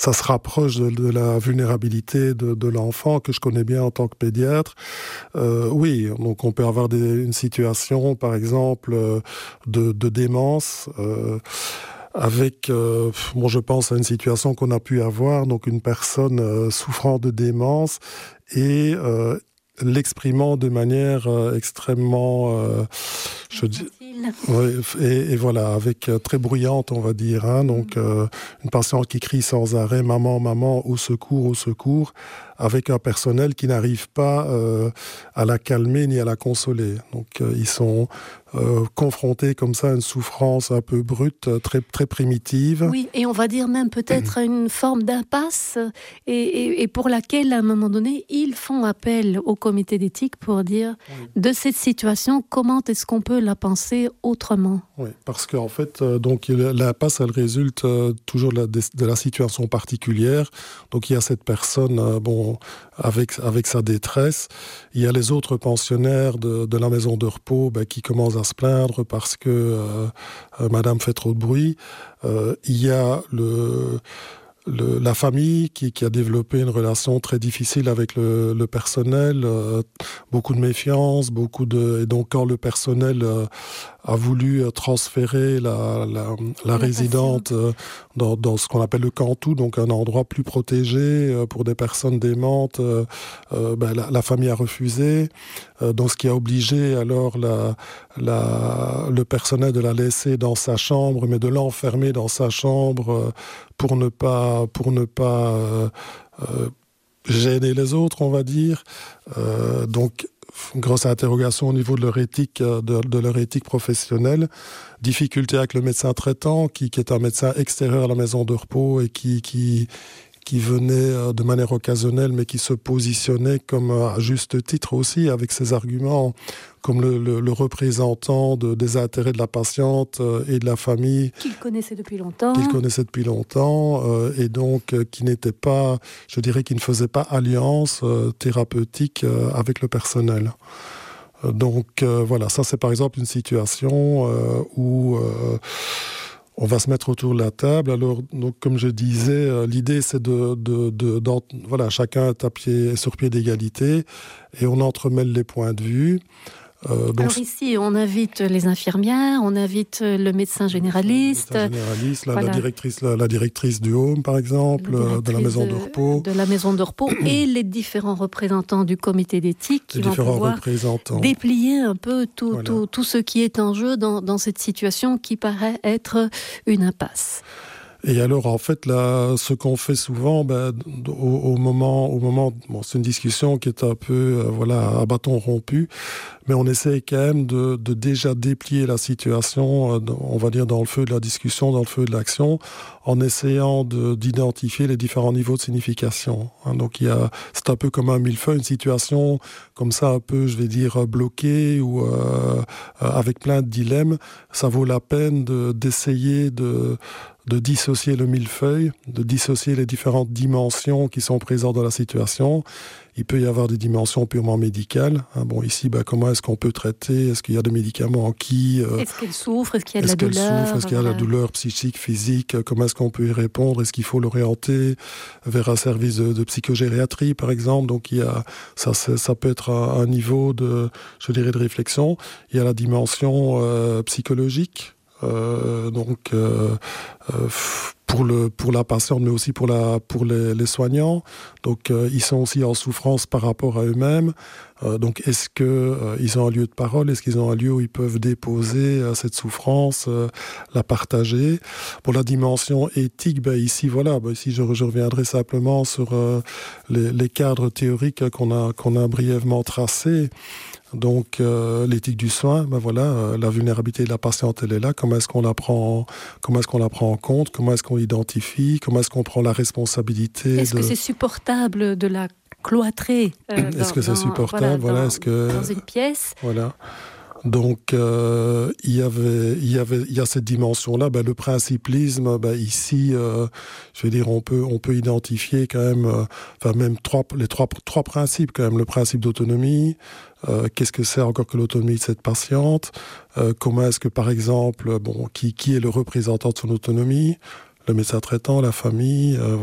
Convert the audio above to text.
ça se rapproche de la vulnérabilité de l'enfant que je connais bien en tant que pédiatre. Oui, donc on peut avoir une situation, par exemple, de démence. Avec, je pense à une situation qu'on a pu avoir, donc une personne souffrant de démence et l'exprimant de manière extrêmement, et voilà, avec très bruyante, on va dire. Donc, une patiente qui crie sans arrêt « Maman, maman, au secours », avec un personnel qui n'arrive pas à la calmer ni à la consoler. Donc, ils sont confrontés comme ça à une souffrance un peu brute, très, très primitive. Oui, et on va dire même peut-être une forme d'impasse, et pour laquelle, à un moment donné, ils font appel au comité d'éthique pour dire de cette situation, comment est-ce qu'on peut la penser autrement ? Oui, parce qu'en fait, donc, l'impasse, elle résulte toujours de la situation particulière. Donc, il y a cette personne, avec sa détresse. Il y a les autres pensionnaires de la maison de repos qui commencent à se plaindre parce que madame fait trop de bruit. Il y a la famille qui a développé une relation très difficile avec le personnel, beaucoup de méfiance, et donc quand le personnel a voulu transférer la résidente dans ce qu'on appelle le cantou, donc un endroit plus protégé pour des personnes démentes, la famille a refusé, donc ce qui a obligé alors le personnel de la laisser dans sa chambre, mais de l'enfermer dans sa chambre pour ne pas gêner les autres, on va dire. Donc, une grosse interrogation au niveau de leur éthique, de leur éthique professionnelle. Difficulté avec le médecin traitant, qui est un médecin extérieur à la maison de repos et qui venait de manière occasionnelle, mais qui se positionnait comme, à juste titre aussi, avec ses arguments, comme le représentant des intérêts de la patiente et de la famille. Qu'il connaissait depuis longtemps. Et donc qui n'était pas, je dirais, qui ne faisait pas alliance thérapeutique avec le personnel. Donc voilà, ça c'est par exemple une situation où on va se mettre autour de la table. Alors, donc, comme je disais, l'idée c'est chacun est sur pied d'égalité et on entremêle les points de vue. Alors ici, on invite les infirmières, on invite le médecin généraliste. La directrice du home, par exemple, de la maison de repos. De la maison de repos et les différents représentants du comité d'éthique qui vont pouvoir déplier un peu tout ce qui est en jeu dans cette situation qui paraît être une impasse. Et alors, en fait, là, ce qu'on fait souvent, au moment, c'est une discussion qui est un peu, à bâton rompu, mais on essaie quand même de déjà déplier la situation, on va dire, dans le feu de la discussion, dans le feu de l'action, en essayant d'identifier les différents niveaux de signification. Donc, c'est un peu comme un millefeuille, une situation comme ça, un peu, je vais dire, bloquée ou avec plein de dilemmes. Ça vaut la peine d'essayer de dissocier le millefeuille, de dissocier les différentes dimensions qui sont présentes dans la situation. Il peut y avoir des dimensions purement médicales. Ici, comment est-ce qu'on peut traiter ? Est-ce qu'il y a des médicaments qui... Est-ce qu'elle souffre ? Est-ce qu'il y a de la douleur ? Est-ce qu'il y a de la douleur psychique, physique ? Comment est-ce qu'on peut y répondre ? Est-ce qu'il faut l'orienter vers un service de psychogériatrie, par exemple ? Donc, ça peut être un niveau de réflexion. Il y a la dimension psychologique. Pour la patiente, mais aussi pour les soignants. Donc, ils sont aussi en souffrance par rapport à eux-mêmes. Donc, est-ce qu'ils ont un lieu de parole ? Est-ce qu'ils ont un lieu où ils peuvent déposer cette souffrance, la partager ? Pour la dimension éthique, ici, je reviendrai simplement sur les cadres théoriques qu'on a brièvement tracés. Donc, l'éthique du soin, la vulnérabilité de la patiente, elle est là. Comment est-ce qu'on la prend en compte ? Comment est-ce qu'on l'identifie ? Comment est-ce qu'on prend la responsabilité ? Est-ce que c'est supportable de la cloîtrer est-ce que c'est supportable ? Dans une pièce ? Voilà. Donc, il y a cette dimension-là. Le principlisme, ici, je veux dire, on peut identifier quand même, même les trois principes quand même. Le principe d'autonomie. Qu'est-ce que c'est encore que l'autonomie de cette patiente ? Comment est-ce que, par exemple, qui est le représentant de son autonomie ? Le médecin traitant, la famille.